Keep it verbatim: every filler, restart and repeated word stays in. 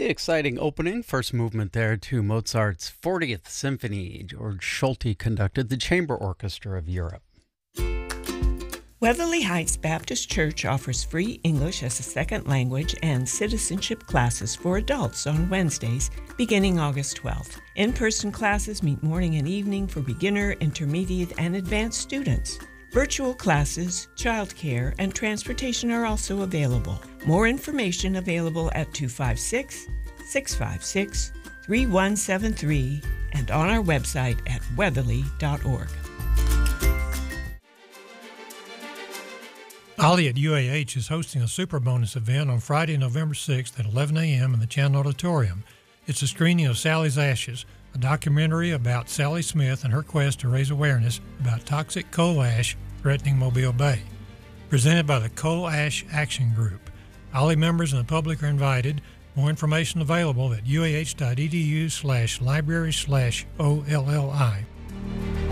The exciting opening, first movement there to Mozart's fortieth Symphony. George Solti conducted the Chamber Orchestra of Europe. Weatherly Heights Baptist Church offers free English as a second language and citizenship classes for adults on Wednesdays beginning August twelfth. In-person classes meet morning and evening for beginner, intermediate, and advanced students. Virtual classes, childcare, and transportation are also available. More information available at two five six, six five six, three one seven three and on our website at weatherly dot org. Ollie at U A H is hosting a Super Bonus event on Friday, November sixth at eleven a.m. in the Chan Auditorium. It's a screening of Sally's Ashes, a documentary about Sally Smith and her quest to raise awareness about toxic coal ash threatening Mobile Bay. Presented by the Coal Ash Action Group. Ollie members and the public are invited. More information available at uah.edu slash library slash O L L I.